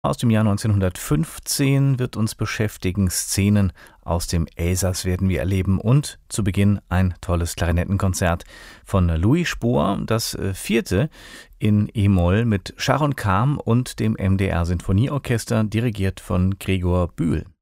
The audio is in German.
Aus dem Jahr 1915 wird uns beschäftigen. Szenen aus dem Elsass werden wir erleben und zu Beginn ein tolles Klarinettenkonzert von Louis Spohr, das vierte in E-Moll mit Sharon Kam und dem MDR Sinfonieorchester, dirigiert von Gregor Bühl.